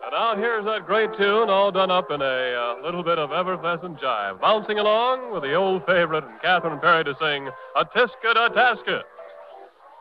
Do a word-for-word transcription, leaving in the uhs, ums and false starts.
And now here's that great tune all done up in a uh, little bit of effervescent jive. Bouncing along with the old favorite and Catherine Perry to sing, A Tisca da Tasca.